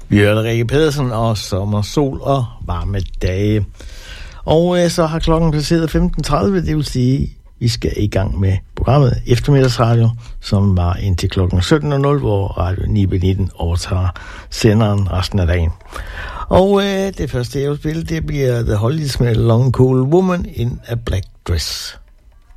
Vi hørte Rikke Pedersen og Sommer, Sol og Varme Dage. Og så har klokken passeret 15.30, det vil sige, vi skal i gang med programmet Eftermiddagsradio, som var indtil klokken 17.00, hvor Radio 919 overtager senderen resten af dagen. Og det første, jeg vil spille, det bliver The Hollies med Long Cool Woman in a Black Dress.